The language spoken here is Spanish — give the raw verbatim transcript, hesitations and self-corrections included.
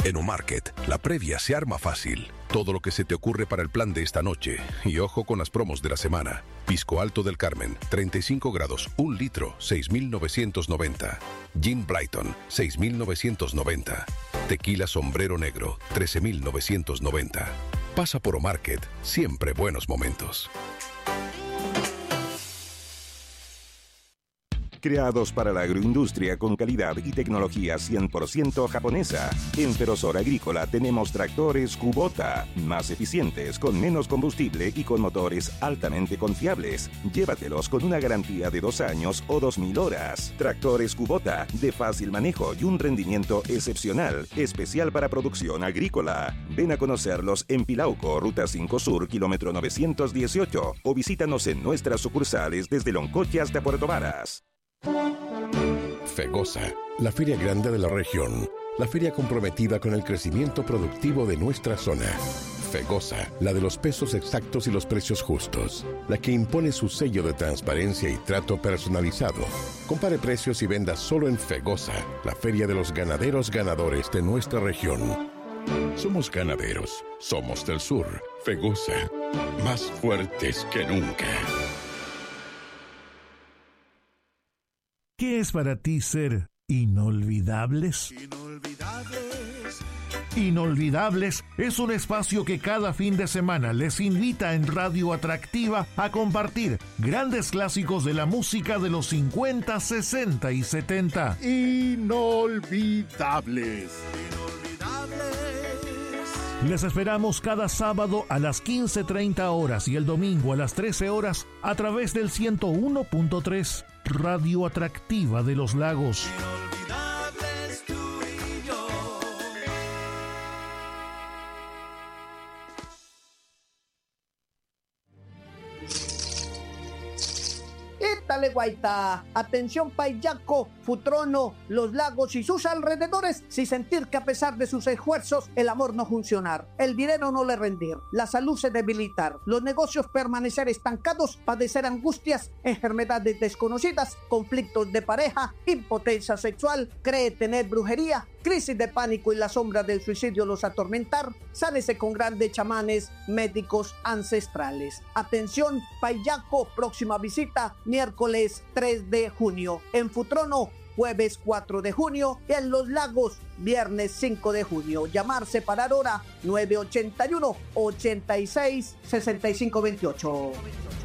En Omarket, la previa se arma fácil. Todo lo que se te ocurre para el plan de esta noche. Y ojo con las promos de la semana. Pisco Alto del Carmen, treinta y cinco grados, un litro, seis mil novecientos noventa. Gin Brighton, seis mil novecientos noventa. Tequila Sombrero Negro, trece mil novecientos noventa. Pasa por Omarket, siempre buenos momentos. Creados para la agroindustria con calidad y tecnología cien por ciento japonesa. En Ferosor Agrícola tenemos tractores Kubota, más eficientes, con menos combustible y con motores altamente confiables. Llévatelos con una garantía de dos años o dos mil horas. Tractores Kubota, de fácil manejo y un rendimiento excepcional, especial para producción agrícola. Ven a conocerlos en Pilauco, Ruta cinco Sur, kilómetro novecientos dieciocho, o visítanos en nuestras sucursales desde Loncoche hasta Puerto Varas. FEGOSA, la feria grande de la región, la feria comprometida con el crecimiento productivo de nuestra zona. FEGOSA, la de los pesos exactos y los precios justos, la que impone su sello de transparencia y trato personalizado. Compare precios y venda solo en FEGOSA, la feria de los ganaderos ganadores de nuestra región. Somos ganaderos, somos del sur. FEGOSA, más fuertes que nunca. ¿Qué es para ti ser inolvidables? Inolvidables. Inolvidables es un espacio que cada fin de semana les invita en Radio Atractiva a compartir grandes clásicos de la música de los cincuenta, sesenta y setenta. Inolvidables. Les esperamos cada sábado a las quince treinta horas y el domingo a las trece horas a través del ciento uno punto tres Radio Atractiva de los Lagos. Inolvidables tú y yo. Étale, guaita. Atención, Paillaco, Futrono, Los Lagos y sus alrededores, sin sentir que a pesar de sus esfuerzos el amor no funcionar, el dinero no le rendir, la salud se debilitar, los negocios permanecer estancados, padecer angustias, enfermedades desconocidas, conflictos de pareja, impotencia sexual, cree tener brujería, crisis de pánico y la sombra del suicidio los atormentar, sánese con grandes chamanes médicos ancestrales. Atención, Paillaco, próxima visita miércoles tres de junio, en Futrono jueves cuatro de junio y en Los Lagos viernes cinco de junio. Llamar, separar hora nueve ochenta y uno, ochenta y seis, sesenta y cinco veintiocho.